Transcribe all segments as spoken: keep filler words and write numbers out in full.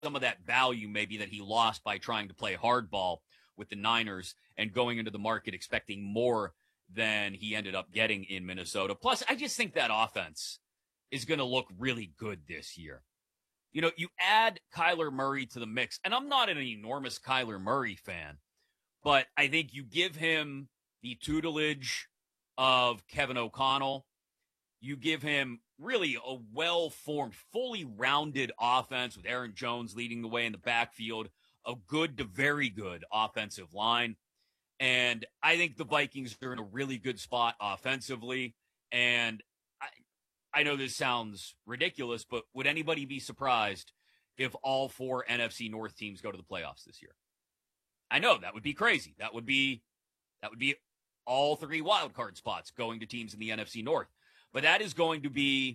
some of that value maybe that he lost by trying to play hardball with the Niners and going into the market expecting more than he ended up getting in Minnesota. Plus, I just think that offense is going to look really good this year. You know, you add Kyler Murray to the mix, and I'm not an enormous Kyler Murray fan, but I think you give him the tutelage of Kevin O'Connell. You give him really a well-formed, fully rounded offense with Aaron Jones leading the way in the backfield, a good to very good offensive line. And I think the Vikings are in a really good spot offensively. And I, I know this sounds ridiculous, but would anybody be surprised if all four N F C North teams go to the playoffs this year? I know that would be crazy. That would be that would be all three wild card spots going to teams in the N F C North. But that is going to be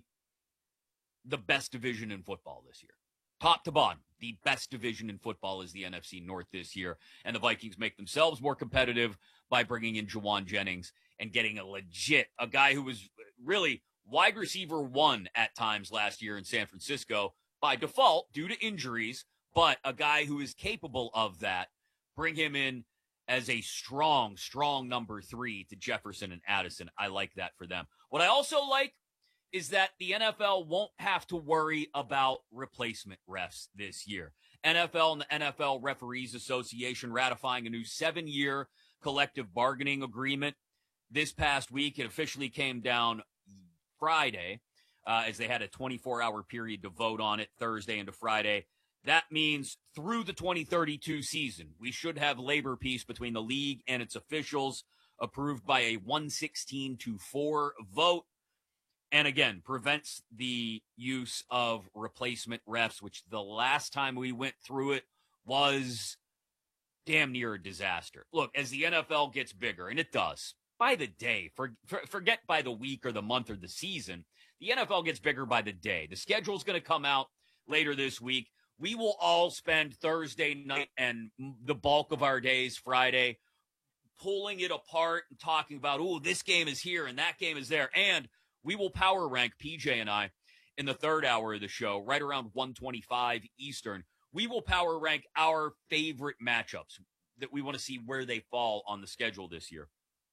the best division in football this year. Top to bottom, the best division in football is the N F C North this year. And the Vikings make themselves more competitive by bringing in Jawan Jennings and getting a legit, a guy who was really wide receiver one at times last year in San Francisco by default due to injuries, but a guy who is capable of that. Bring him in as a strong, strong number three to Jefferson and Addison. I like that for them. What I also like is that the N F L won't have to worry about replacement refs this year. N F L and the N F L Referees Association ratifying a new seven-year collective bargaining agreement this past week. It officially came down Friday uh, as they had a twenty-four hour period to vote on it Thursday into Friday. That means through the twenty thirty-two season, we should have labor peace between the league and its officials approved by a one sixteen to four vote. And again, prevents the use of replacement refs, which the last time we went through it was damn near a disaster. Look, as the N F L gets bigger, and it does, by the day, for, for, forget by the week or the month or the season, the N F L gets bigger by the day. The schedule's going to come out later this week. We will all spend Thursday night and the bulk of our days Friday pulling it apart and talking about, oh, this game is here and that game is there. And we will power rank, P J and I, in the third hour of the show, right around one twenty-five Eastern. We will power rank our favorite matchups that we want to see where they fall on the schedule this year.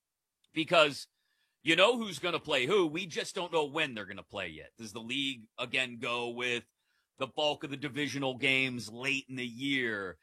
Because you know who's going to play who. We just don't know when they're going to play yet. Does the league, again, go with the bulk of the divisional games late in the year?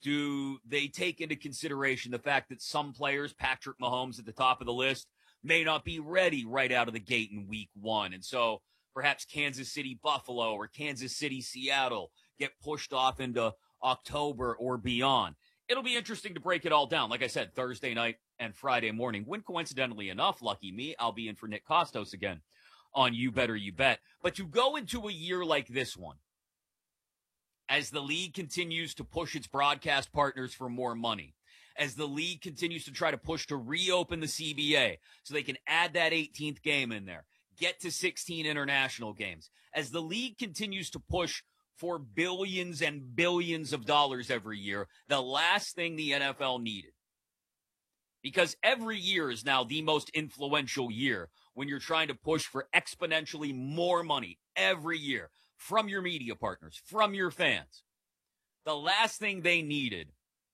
Do they take into consideration the fact that some players, Patrick Mahomes at the top of the list, may not be ready right out of the gate in week one? And so perhaps Kansas City, Buffalo, or Kansas City, Seattle get pushed off into October or beyond. It'll be interesting to break it all down. Like I said, Thursday night and Friday morning, when coincidentally enough, lucky me, I'll be in for Nick Costos again on You Better You Bet. But to go into a year like this one, as the league continues to push its broadcast partners for more money, as the league continues to try to push to reopen the C B A so they can add that eighteenth game in there, get to sixteen international games, as the league continues to push for billions and billions of dollars every year, the last thing the N F L needed, because every year is now the most influential year when you're trying to push for exponentially more money every year from your media partners, from your fans. The last thing they needed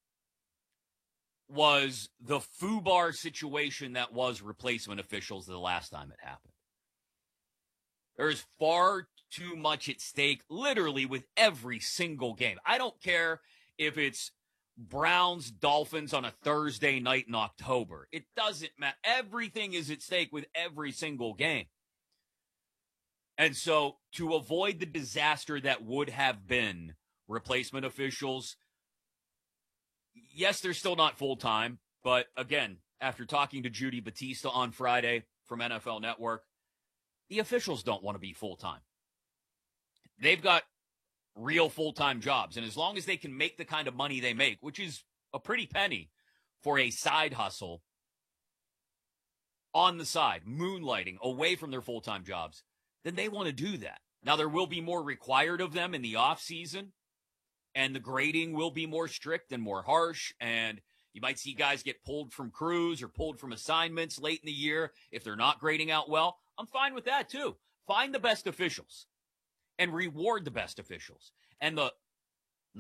was the FUBAR situation that was replacement officials the last time it happened. There's far too much at stake, literally, with every single game. I don't care if it's Browns, Dolphins on a Thursday night in October. It doesn't matter. Everything is at stake with every single game. And so to avoid the disaster that would have been replacement officials, yes, they're still not full-time, but again, after talking to Judy Batista on Friday from N F L Network, the officials don't want to be full-time. They've got real full-time jobs, and as long as they can make the kind of money they make, which is a pretty penny for a side hustle on the side, moonlighting away from their full-time jobs, then they want to do that. Now, there will be more required of them in the off-season, and the grading will be more strict and more harsh, and you might see guys get pulled from crews or pulled from assignments late in the year if they're not grading out well. I'm fine with that, too. Find the best officials and reward the best officials. And the